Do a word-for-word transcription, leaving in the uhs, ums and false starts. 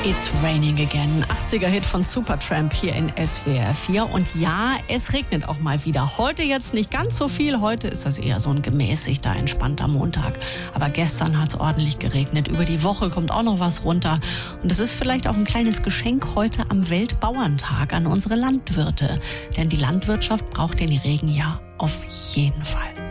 It's Raining Again. achtziger-Hit von Supertramp hier in S W R vier. Und ja, es regnet auch mal wieder. Heute jetzt nicht ganz so viel. Heute ist das eher so ein gemäßigter, entspannter Montag. Aber gestern hat es ordentlich geregnet. Über die Woche kommt auch noch was runter. Und es ist vielleicht auch ein kleines Geschenk heute am Weltbauerntag an unsere Landwirte. Denn die Landwirtschaft braucht den Regen ja auf jeden Fall.